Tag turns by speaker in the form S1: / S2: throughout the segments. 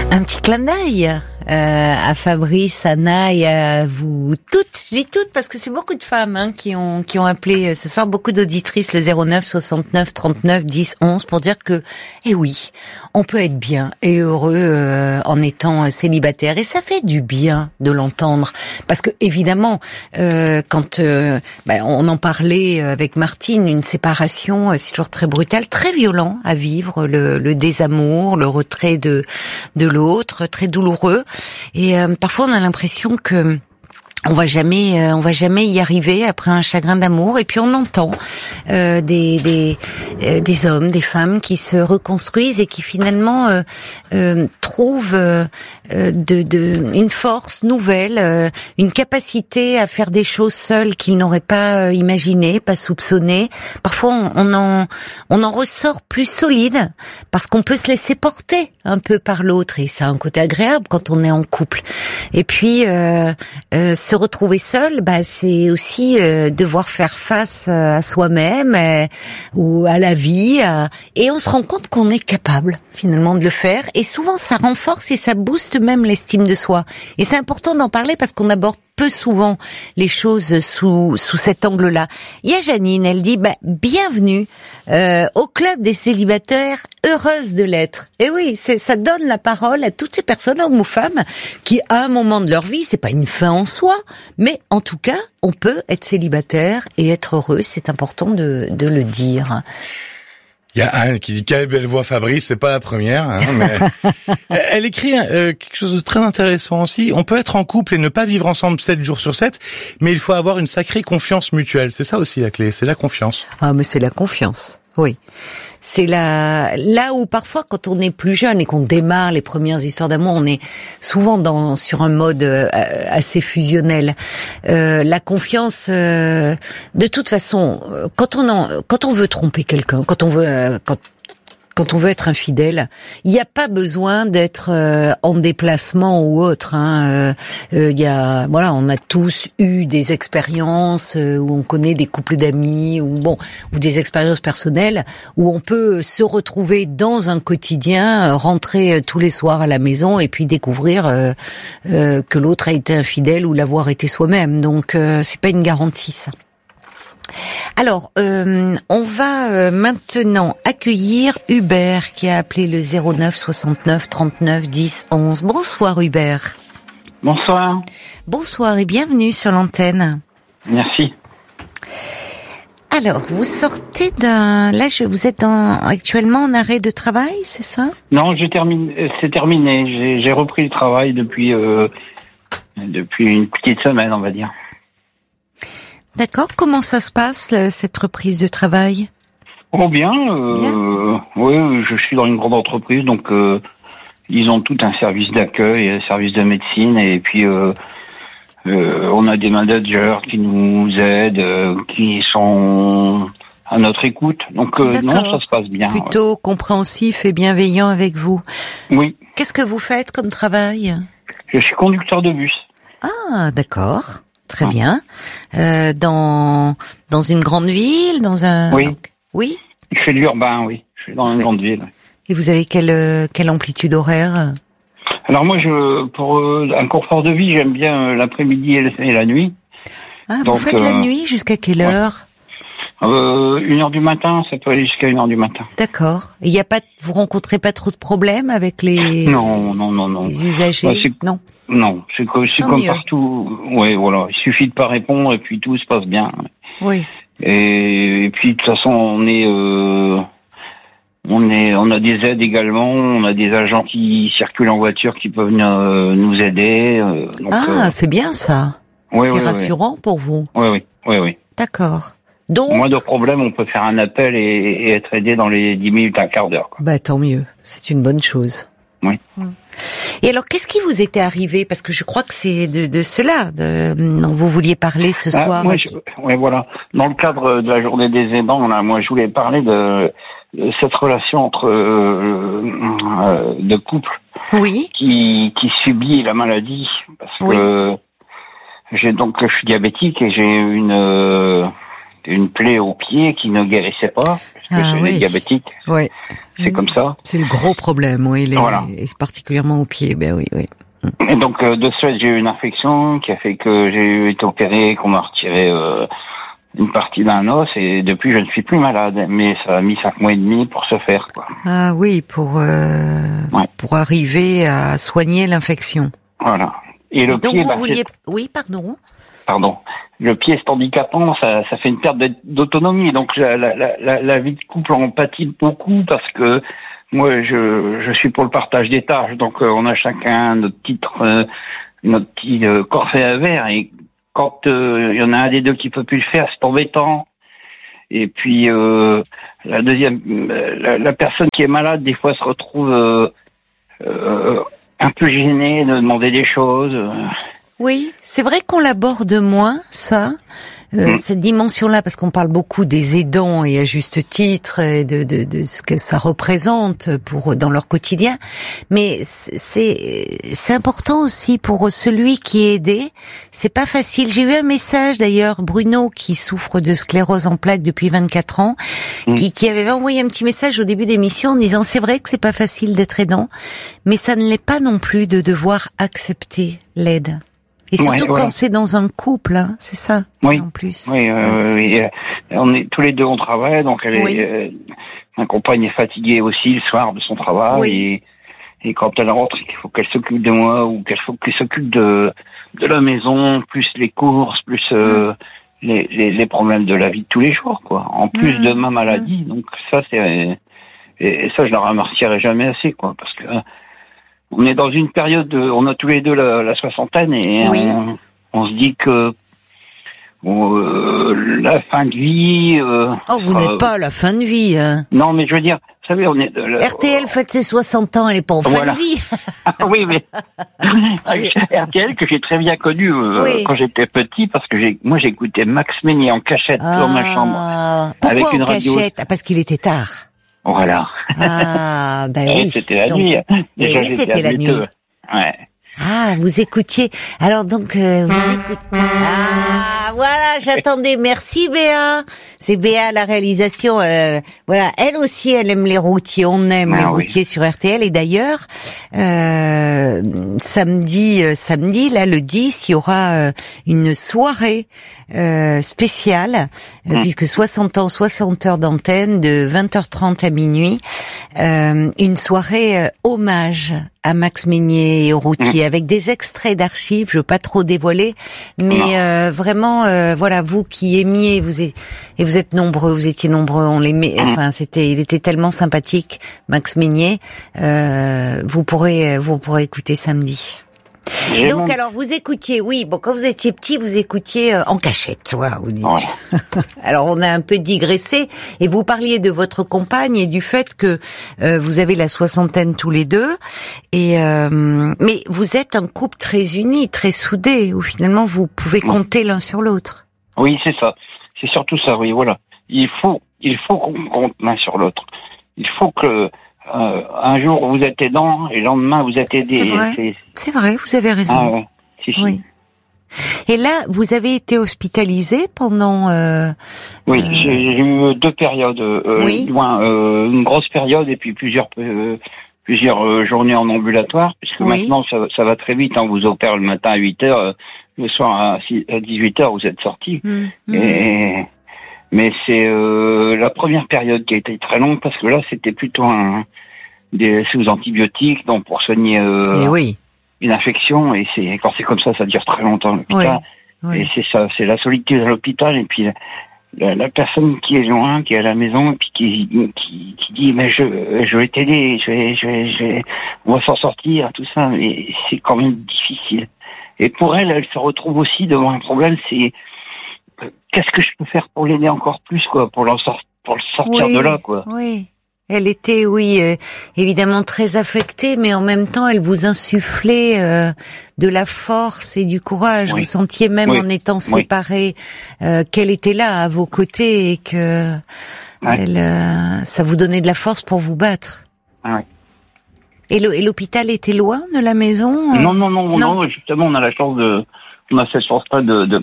S1: Un petit clin d'œil à Fabrice, Anna et à vous toutes. J'ai toutes parce que c'est beaucoup de femmes qui ont appelé ce soir, beaucoup d'auditrices, le 09 69 39 10 11 pour dire que, eh oui, on peut être bien et heureux en étant célibataire, et ça fait du bien de l'entendre parce que évidemment quand on en parlait avec Martine, une séparation c'est toujours très brutal, très violent à vivre, le désamour, le retrait de l'autre, très douloureux, et parfois on a l'impression que on va jamais y arriver après un chagrin d'amour. Et puis on entend des hommes, des femmes qui se reconstruisent et qui finalement trouvent une force nouvelle, une capacité à faire des choses seuls qu'ils n'auraient pas imaginé, pas soupçonné. Parfois on en ressort plus solide parce qu'on peut se laisser porter un peu par l'autre, et ça a un côté agréable quand on est en couple. Et puis se retrouver seul, c'est aussi devoir faire face à soi-même ou à la vie, et on se rend compte qu'on est capable finalement de le faire, et souvent ça renforce et ça booste même l'estime de soi. Et c'est important d'en parler parce qu'on aborde peu souvent les choses sous cet angle-là. Il y a Janine, elle dit bienvenue au club des célibataires, heureuse de l'être. Et oui, ça donne la parole à toutes ces personnes, hommes ou femmes, qui à un moment de leur vie, c'est pas une fin en soi, mais en tout cas, on peut être célibataire et être heureux. C'est important de le dire.
S2: Il y a Anne qui dit quelle belle voix Fabrice, c'est pas la première, mais elle écrit quelque chose de très intéressant aussi. On peut être en couple et ne pas vivre ensemble 7 jours sur 7, mais il faut avoir une sacrée confiance mutuelle. C'est ça aussi la clé, c'est la confiance.
S1: Ah, mais c'est la confiance, oui. C'est là où parfois quand on est plus jeune et qu'on démarre les premières histoires d'amour, on est souvent sur un mode assez fusionnel. La confiance, de toute façon, quand on veut tromper quelqu'un, quand on veut être infidèle, il n'y a pas besoin d'être en déplacement ou autre. On a tous eu des expériences où on connaît des couples d'amis ou des expériences personnelles où on peut se retrouver dans un quotidien, rentrer tous les soirs à la maison et puis découvrir que l'autre a été infidèle ou l'avoir été soi-même. Donc c'est pas une garantie, ça. Alors, on va maintenant accueillir Hubert qui a appelé le 09 69 39 10 11. Bonsoir Hubert.
S3: Bonsoir.
S1: Bonsoir et bienvenue sur l'antenne.
S3: Merci.
S1: Alors, vous sortez vous êtes actuellement en arrêt de travail, c'est ça?
S3: Non, c'est terminé. J'ai repris le travail depuis une petite semaine, on va dire.
S1: D'accord. Comment ça se passe, cette reprise de travail?
S3: Oh bien. Oui, je suis dans une grande entreprise, donc ils ont tout un service d'accueil, un service de médecine, et puis on a des managers qui nous aident, qui sont à notre écoute. Donc non, ça se passe bien.
S1: Plutôt compréhensif et bienveillant avec vous.
S3: Oui.
S1: Qu'est-ce que vous faites comme travail?
S3: Je suis conducteur de bus.
S1: Ah, d'accord. Très bien. Dans une grande ville,
S3: Oui.
S1: Donc, oui.
S3: Je fais de l'urbain, oui. Je suis dans une grande ville.
S1: Et vous avez quelle amplitude horaire?
S3: Alors moi, pour un confort de vie, j'aime bien l'après-midi et la nuit.
S1: Ah, donc, vous faites la nuit jusqu'à quelle heure?
S3: 1h du matin, ça peut aller jusqu'à 1h du matin.
S1: D'accord. Et vous rencontrez pas trop de problèmes avec les les usagers? Non.
S3: Non, c'est comme mieux. Partout. Ouais, voilà. Il suffit de pas répondre et puis tout se passe bien.
S1: Oui.
S3: Et puis de toute façon, on a des aides également. On a des agents qui circulent en voiture qui peuvent nous aider.
S1: C'est bien ça.
S3: Oui,
S1: c'est rassurant pour vous.
S3: Oui.
S1: D'accord. Donc,
S3: moins de problèmes, on peut faire un appel et être aidé dans les 10 minutes, un quart d'heure.
S1: Tant mieux. C'est une bonne chose.
S3: Oui.
S1: Et alors, qu'est-ce qui vous était arrivé? Parce que je crois que c'est de cela dont vous vouliez parler ce soir.
S3: Voilà. Dans le cadre de la journée des aidants, moi, je voulais parler de cette relation entre de couple qui subit la maladie. Parce que je suis diabétique et j'ai une plaie au pied qui ne guérissait pas, parce que c'est diabétique.
S1: Oui.
S3: C'est comme ça.
S1: C'est le gros problème, oui, particulièrement au pied, ben oui.
S3: Et donc, de ce fait, j'ai eu une infection qui a fait que j'ai été opéré, qu'on m'a retiré une partie d'un os, et depuis, je ne suis plus malade. Mais ça a mis 5 mois et demi pour se faire, quoi.
S1: Ah oui, pour arriver à soigner l'infection.
S3: Voilà. Et le
S1: donc,
S3: pied,
S1: vous vouliez... Oui, pardon.
S3: Le pied, c'est handicapant, ça fait une perte d'autonomie. Donc, la vie de couple en pâtit beaucoup parce que moi, je suis pour le partage des tâches. Donc, on a chacun notre petit corset à verre. Et quand il y en a un des deux qui peut plus le faire, c'est embêtant. Et puis, la deuxième, la personne qui est malade, des fois, se retrouve un peu gênée de demander des choses.
S1: Oui, c'est vrai qu'on l'aborde moins, ça, cette dimension-là, parce qu'on parle beaucoup des aidants et à juste titre et de ce que ça représente dans leur quotidien. Mais c'est important aussi pour celui qui est aidé. C'est pas facile. J'ai eu un message d'ailleurs, Bruno, qui souffre de sclérose en plaques depuis 24 ans, qui avait envoyé un petit message au début d'émission en disant c'est vrai que c'est pas facile d'être aidant, mais ça ne l'est pas non plus de devoir accepter l'aide. Et surtout quand c'est dans un couple, hein, c'est ça, en plus.
S3: Oui, on est tous les deux on travaille, donc ma compagne est fatiguée aussi le soir de son travail, et quand elle rentre, il faut qu'elle s'occupe de moi ou qu'elle s'occupe de la maison, plus les courses, plus les problèmes de la vie de tous les jours, quoi. En plus de ma maladie, donc ça c'est et ça je la remercierai jamais assez, quoi, parce que on est dans une période, on a tous les deux la soixantaine et on se dit que la fin de vie...
S1: vous n'êtes pas à la fin de vie. Hein.
S3: Non, mais je veux dire, vous savez, on est...
S1: RTL fête ses 60 ans, elle est pas en fin de vie.
S3: Oui, mais RTL que j'ai très bien connu quand j'étais petit, parce que moi j'écoutais Max Meignet en cachette dans ma chambre.
S1: Pourquoi
S3: avec une
S1: en
S3: radio.
S1: Cachette? Parce qu'il était tard.
S3: Voilà.
S1: Ah, ben oui.
S3: C'était la nuit.
S1: Oui, c'était la nuit.
S3: Ouais.
S1: Ah, vous écoutiez. Alors donc, vous écoutez. Ah, voilà, j'attendais. Merci Béa. C'est Béa la réalisation. Voilà, elle aussi, elle aime les routiers. On aime les routiers sur RTL. Et d'ailleurs, samedi, là, le 10, il y aura une soirée spéciale, puisque 60 ans, 60 heures d'antenne, de 20h30 à minuit. Une soirée hommage à Max Meignet et aux routiers, avec des extraits d'archives, je veux pas trop dévoiler, mais vraiment, voilà, vous qui aimiez, vous êtes nombreux, vous étiez nombreux, on l'aimait, enfin, il était tellement sympathique, Max Meignet, vous pourrez écouter samedi. Donc alors vous écoutiez, quand vous étiez petit, vous écoutiez en cachette, voilà, vous dites. Alors on a un peu digressé et vous parliez de votre compagne et du fait que vous avez la soixantaine tous les deux et mais vous êtes un couple très uni, très soudé où finalement vous pouvez compter l'un sur l'autre.
S3: Oui, c'est ça. C'est surtout ça, oui, voilà. Il faut qu'on compte l'un sur l'autre. Il faut que un jour vous êtes aidant et le lendemain vous êtes aidé.
S1: C'est vrai, vous avez raison. Oui. Et là, vous avez été hospitalisé pendant...
S3: Oui, j'ai eu 2 périodes. Une grosse période et puis plusieurs journées en ambulatoire, puisque maintenant ça va très vite. On vous opère le matin à 8h, le soir à 18h, vous êtes sorti. Mais c'est la première période qui a été très longue, parce que là, c'était plutôt sous antibiotiques, donc pour soigner une infection, et quand c'est comme ça dure très longtemps à l'hôpital. Et c'est ça, c'est la solitude à l'hôpital, et puis la personne qui est loin, qui est à la maison, et puis qui dit mais je vais t'aider, on va s'en sortir, tout ça, mais c'est quand même difficile. Et pour elle se retrouve aussi devant un problème, c'est qu'est-ce que je peux faire pour l'aider encore plus, quoi, pour le sortir de là, quoi.
S1: Oui. Elle était, évidemment très affectée, mais en même temps, elle vous insufflait de la force et du courage. Vous sentiez même en étant séparés qu'elle était là à vos côtés et que ça vous donnait de la force pour vous battre. Et l'hôpital était loin de la maison?
S3: Non, justement, on a la chance on a cette chance-là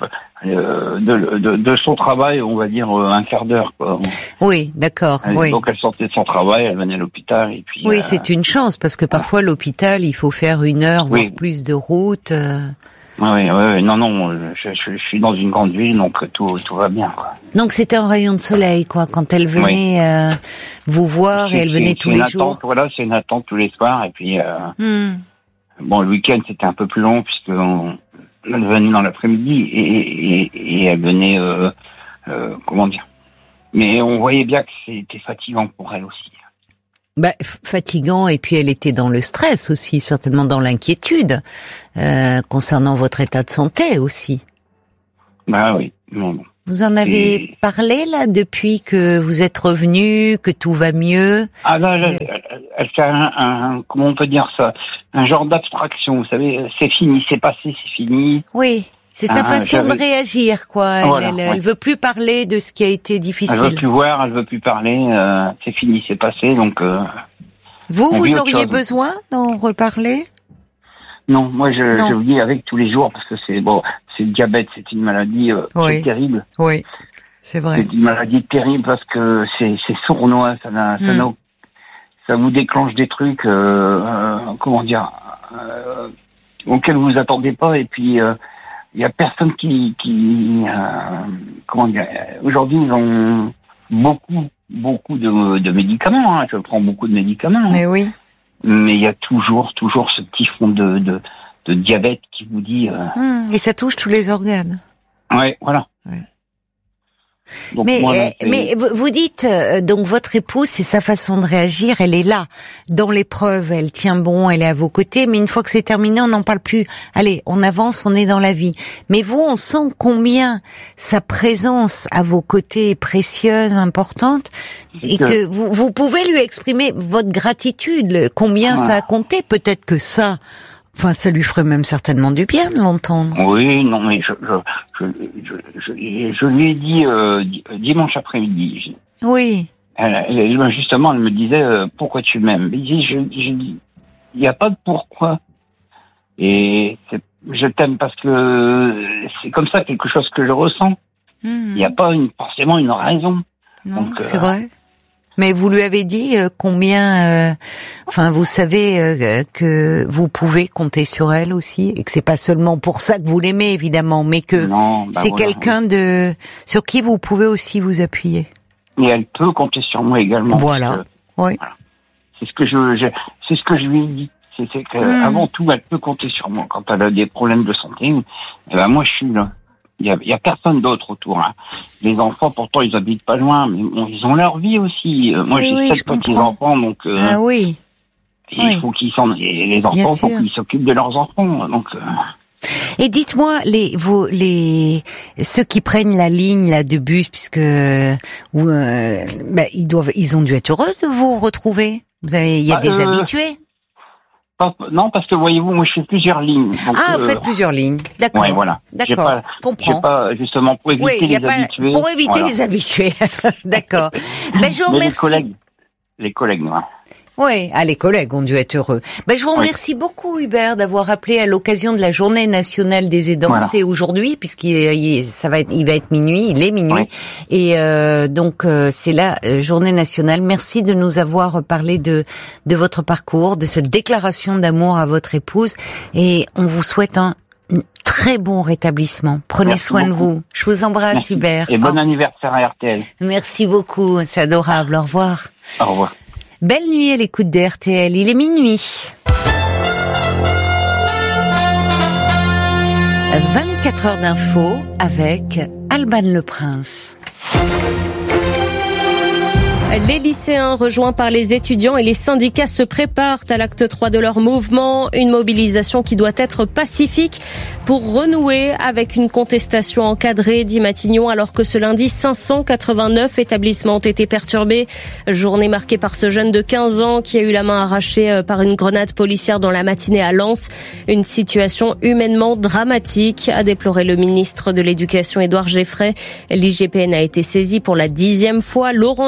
S3: de son travail, on va dire un quart d'heure, quoi.
S1: Oui, d'accord. Oui.
S3: Donc elle sortait de son travail, elle venait à l'hôpital et puis.
S1: Oui, c'est une chance parce que parfois l'hôpital, il faut faire 1 heure voire plus de route.
S3: Oui, non, je suis dans une grande ville, donc tout va bien, quoi.
S1: Donc c'était un rayon de soleil, quoi, quand elle venait vous voir et elle venait tous les jours.
S3: Voilà, c'est une attente tous les soirs et puis. Bon, le week-end c'était un peu plus long puisque elle venait dans l'après-midi et elle venait, comment dire. Mais on voyait bien que c'était fatigant pour elle aussi.
S1: Fatigant, et puis elle était dans le stress aussi, certainement dans l'inquiétude concernant votre état de santé aussi.
S3: Oui. Non.
S1: Vous en avez parlé là depuis que vous êtes revenu, que tout va mieux?
S3: Ah là, elle fait comment on peut dire ça, un genre d'abstraction. Vous savez, c'est fini, c'est passé, c'est fini.
S1: Oui. C'est sa façon de réagir, quoi. Elle veut plus parler de ce qui a été difficile.
S3: Elle veut plus voir, elle veut plus parler. C'est fini, c'est passé. Donc.
S1: Vous auriez besoin d'en reparler?
S3: Non, moi je vous dis avec tous les jours parce que c'est le diabète, c'est une maladie qui est terrible. Oui,
S1: c'est vrai.
S3: C'est une maladie terrible parce que c'est sournois, ça vous déclenche des trucs, comment dire, auxquels vous vous attendez pas et puis. Il y a personne qui comment dire. Aujourd'hui, ils ont beaucoup de médicaments. Je prends beaucoup de médicaments.
S1: Mais oui.
S3: Mais il y a toujours ce petit fond de diabète qui vous dit.
S1: Et ça touche tous les organes.
S3: Ouais, voilà. Ouais. Donc,
S1: mais vous dites donc votre épouse, c'est sa façon de réagir, elle est là dans l'épreuve, elle tient bon, elle est à vos côtés, mais une fois que c'est terminé, on n'en parle plus. Allez, on avance, on est dans la vie. Mais vous, on sent combien sa présence à vos côtés est précieuse, importante, et que vous pouvez lui exprimer votre gratitude, combien ça a compté. Peut-être que ça lui ferait même certainement du bien de l'entendre.
S3: Oui, non, mais je lui ai dit dimanche après-midi.
S1: Oui.
S3: Justement, elle me disait pourquoi tu m'aimes. Je dis, il n'y a pas de pourquoi. Et je t'aime parce que c'est comme ça quelque chose que je ressens. Il n'y a pas forcément une raison.
S1: Non, donc, c'est vrai. Mais vous lui avez dit combien, vous savez que vous pouvez compter sur elle aussi, et que c'est pas seulement pour ça que vous l'aimez évidemment, mais que c'est quelqu'un sur qui vous pouvez aussi vous appuyer.
S3: Et elle peut compter sur moi également.
S1: Voilà. Oui. Voilà.
S3: C'est ce que je lui ai dit. C'est que avant tout, elle peut compter sur moi quand elle a des problèmes de santé. Moi, je suis là. Il y a personne d'autre autour. Les enfants, pourtant, ils habitent pas loin, mais ils ont leur vie aussi. Moi, j'ai 7 petits enfants, donc. Il faut qu'ils les enfants, faut qu'ils s'occupent de leurs enfants, donc.
S1: Et dites-moi, ceux qui prennent la ligne là de bus, puisque ils ont dû être heureux de vous retrouver. Il y a des habitués.
S3: Non, parce que voyez-vous, moi je fais plusieurs lignes. Donc,
S1: vous faites plusieurs lignes. D'accord.
S3: Ouais, voilà.
S1: D'accord. Je comprends.
S3: J'ai pas justement pour éviter les habitués.
S1: Pour éviter les habitués. D'accord. Je vous remercie.
S3: Les collègues, non.
S1: Oui, les collègues ont dû être heureux. Je vous remercie beaucoup, Hubert, d'avoir appelé à l'occasion de la Journée nationale des aidants. Voilà. C'est aujourd'hui, puisqu'il va être minuit, il est minuit. Oui. Et donc c'est la Journée nationale. Merci de nous avoir parlé de votre parcours, de cette déclaration d'amour à votre épouse. Et on vous souhaite un très bon rétablissement. Prenez soin de vous. Je vous embrasse, Hubert.
S3: Et bon anniversaire à RTL.
S1: Merci beaucoup, c'est adorable. Au revoir.
S3: Au revoir.
S1: Belle nuit à l'écoute de RTL, il est minuit. 24 heures d'info avec Alban Le Prince.
S4: Les lycéens rejoints par les étudiants et les syndicats se préparent à l'acte 3 de leur mouvement. Une mobilisation qui doit être pacifique pour renouer avec une contestation encadrée, dit Matignon, alors que ce lundi, 589 établissements ont été perturbés. Journée marquée par ce jeune de 15 ans qui a eu la main arrachée par une grenade policière dans la matinée à Lens. Une situation humainement dramatique, a déploré le ministre de l'Éducation Édouard Geoffray. L'IGPN a été saisi pour la 10e fois. Laurent Nunez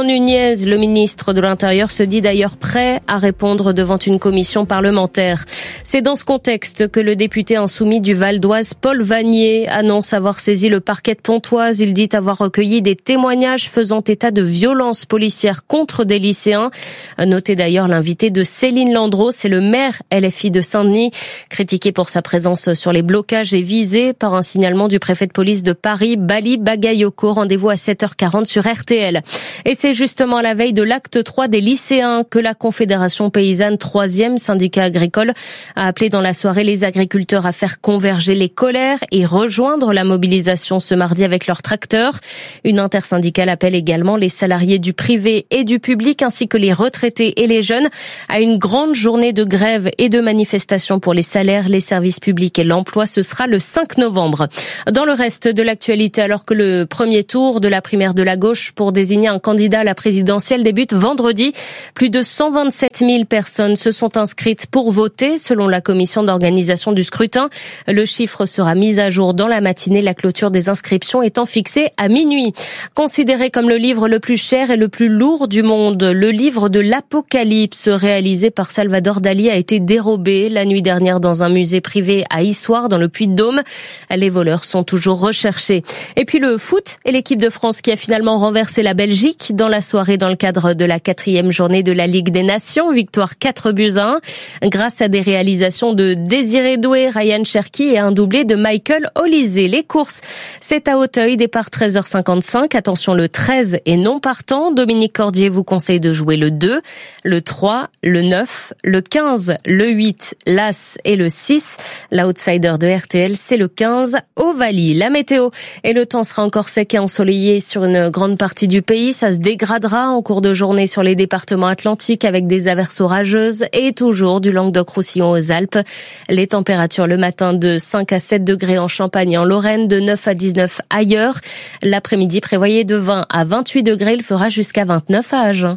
S4: Funès, le ministre de l'Intérieur, se dit d'ailleurs prêt à répondre devant une commission parlementaire. C'est dans ce contexte que le député insoumis du Val d'Oise, Paul Vanier, annonce avoir saisi le parquet de Pontoise. Il dit avoir recueilli des témoignages faisant état de violences policières contre des lycéens. Notez d'ailleurs l'invité de Céline Landreau, c'est le maire LFI de Saint-Denis, critiqué pour sa présence sur les blocages et visé par un signalement du préfet de police de Paris, Bali Bagayoko. Rendez-vous à 7h40 sur RTL. Et c'est justement à la veille de l'acte 3 des lycéens que la Confédération paysanne, 3e syndicat agricole, a appelé dans la soirée les agriculteurs à faire converger les colères et rejoindre la mobilisation ce mardi avec leurs tracteurs. Une intersyndicale appelle également les salariés du privé et du public ainsi que les retraités et les jeunes à une grande journée de grève et de manifestation pour les salaires, les services publics et l'emploi. Ce sera le 5 novembre. Dans le reste de l'actualité, alors que le premier tour de la primaire de la gauche pour désigner un candidat à la présidentielle débute vendredi, plus de 127 000 personnes se sont inscrites pour voter selon la commission d'organisation du scrutin. Le chiffre sera mis à jour dans la matinée, la clôture des inscriptions étant fixée à minuit. Considéré comme le livre le plus cher et le plus lourd du monde, le livre de l'Apocalypse réalisé par Salvador Dali a été dérobé la nuit dernière dans un musée privé à Issoire dans le Puy-de-Dôme. Les voleurs sont toujours recherchés. Et puis le foot et l'équipe de France qui a finalement renversé la Belgique dans la soirée dans le cadre de la 4e journée de la Ligue des Nations. Victoire 4-1 grâce à des réalisations de Désiré Doué, Ryan Cherki et un doublé de Michael Olysée. Les courses, c'est à Auteuil, départ 13h55. Attention, le 13 est non partant. Dominique Cordier vous conseille de jouer le 2, le 3, le 9, le 15, le 8, l'As et le 6. L'outsider de RTL, c'est le 15, Ovalie. La météo et le temps sera encore sec et ensoleillé sur une grande partie du pays. Ça se dégradera en cours de journée sur les départements atlantiques avec des averses orageuses et toujours du Languedoc-Roussillon aux Alpes. Les températures le matin de 5 à 7 degrés en Champagne et en Lorraine, de 9 à 19 ailleurs. L'après-midi prévoyé de 20 à 28 degrés, il fera jusqu'à 29 à Agen.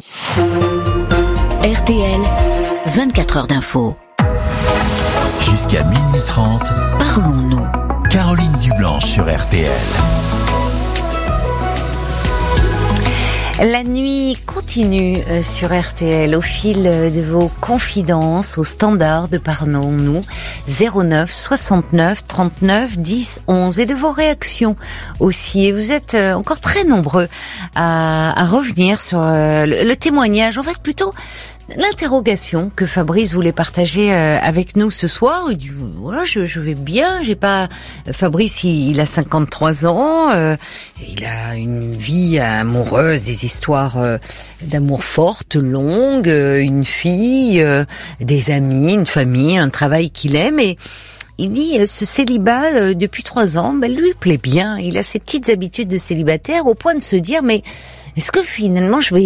S5: RTL, 24 heures d'info.
S6: Jusqu'à minuit 30,
S5: parlons-nous.
S6: Caroline Dublanche sur RTL.
S1: La nuit continue sur RTL au fil de vos confidences au standard de Parlons-nous 09 69 39 10 11 et de vos réactions aussi. Et vous êtes encore très nombreux à revenir sur le témoignage, en fait plutôt l'interrogation que Fabrice voulait partager avec nous ce soir. Il dit voilà, je vais bien, j'ai pas. Fabrice, il a 53 ans, il a une vie amoureuse, des histoires d'amour fortes, longues, une fille, des amis, une famille, un travail qu'il aime. Et il dit ce célibat depuis 3 ans, lui plaît bien. Il a ses petites habitudes de célibataire au point de se dire mais est-ce que finalement je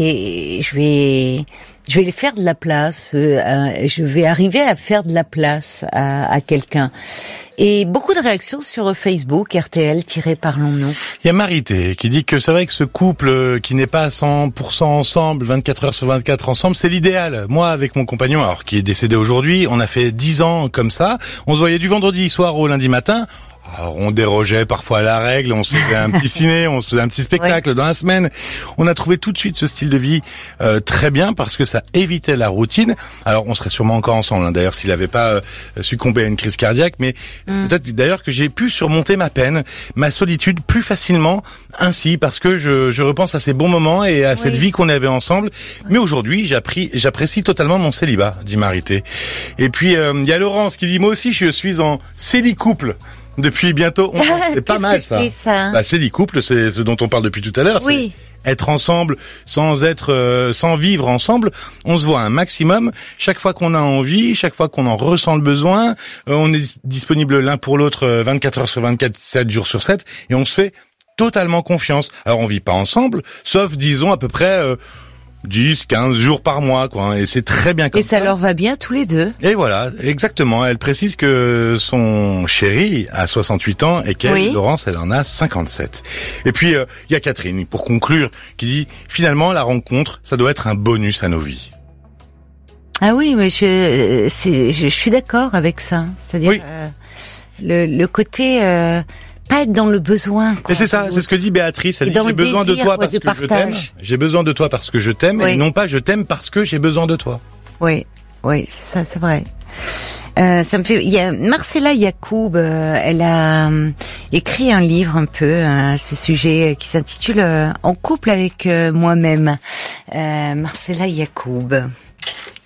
S1: vais les faire de la place, je vais arriver à faire de la place à quelqu'un. Et beaucoup de réactions sur Facebook, RTL-Parlons-nous.
S2: Il y a Marité qui dit que c'est vrai que ce couple qui n'est pas à 100% ensemble, 24 heures sur 24 ensemble, c'est l'idéal. Moi, avec mon compagnon, alors qui est décédé aujourd'hui, on a fait 10 ans comme ça. On se voyait du vendredi soir au lundi matin. Alors, on dérogeait parfois à la règle, on se faisait un petit ciné, on se faisait un petit spectacle dans la semaine. On a trouvé tout de suite ce style de vie très bien parce que ça évitait la routine. Alors, on serait sûrement encore ensemble, d'ailleurs, s'il n'avait pas succombé à une crise cardiaque. Mais peut-être d'ailleurs que j'ai pu surmonter ma peine, ma solitude plus facilement ainsi parce que je repense à ces bons moments et à cette vie qu'on avait ensemble. Mais aujourd'hui, j'apprécie totalement mon célibat, dit Marité. Et puis, il y a Laurence qui dit, moi aussi, je suis en célicouple. Depuis bientôt 11 ans. C'est pas mal, ça. Célicouple, c'est ce dont on parle depuis tout à l'heure.
S1: Oui.
S2: C'est être ensemble sans vivre ensemble. On se voit un maximum. Chaque fois qu'on a envie, chaque fois qu'on en ressent le besoin, on est disponible l'un pour l'autre 24 heures sur 24, 7 jours sur 7 et on se fait totalement confiance. Alors on vit pas ensemble, sauf disons à peu près 10, 15 jours par mois, quoi. Et c'est très bien comme ça.
S1: Et ça leur va bien tous les deux.
S2: Et voilà, exactement. Elle précise que son chéri a 68 ans et qu'elle, Laurence, elle en a 57. Et puis, il y a Catherine, pour conclure, qui dit, finalement, la rencontre, ça doit être un bonus à nos vies.
S1: Ah oui, mais je suis d'accord avec ça. C'est-à-dire, le côté, pas être dans le besoin.
S2: Et c'est ça, c'est ce que dit Béatrice. Elle dit j'ai besoin de toi parce que je t'aime. J'ai besoin de toi parce que je t'aime, et non pas je t'aime parce que j'ai besoin de toi.
S1: Oui, c'est ça, c'est vrai. Ça me fait. Il y a Marcella Yacoub. Elle a écrit un livre un peu à ce sujet qui s'intitule En couple avec moi-même. Marcella Yacoub.